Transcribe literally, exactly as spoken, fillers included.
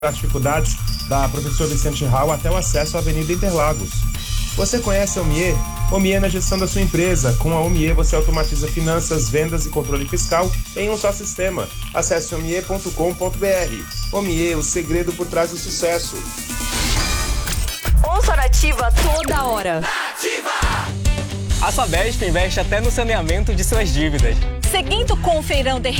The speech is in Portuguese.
as dificuldades da professora Vicente Hall até o acesso à Avenida Interlagos. Você conhece a Omie? Omie na gestão da sua empresa. Com a Omie você automatiza finanças, vendas e controle fiscal em um só sistema. Acesse omie ponto com ponto br. Omie, o segredo por trás do sucesso. Ouça a Nativa toda hora. Nativa! A Sabesp investe até no saneamento de suas dívidas. Seguindo com o feirão de